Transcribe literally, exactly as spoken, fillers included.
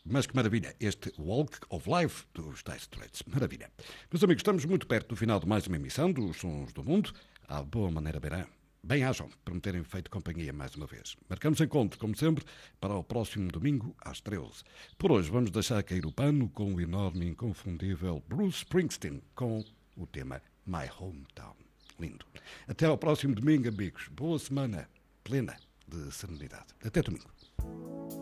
Mas que maravilha, este Walk of Life dos Dire Straits. Maravilha. Meus amigos, estamos muito perto do final de mais uma emissão dos Sons do Mundo. À boa maneira verá. Bem-ajam por me terem feito companhia mais uma vez. Marcamos encontro, como sempre, para o próximo domingo, às treze. Por hoje, vamos deixar cair o pano com o enorme e inconfundível Bruce Springsteen, com o tema My Hometown. Lindo. Até ao próximo domingo, amigos. Boa semana plena de serenidade. Até domingo.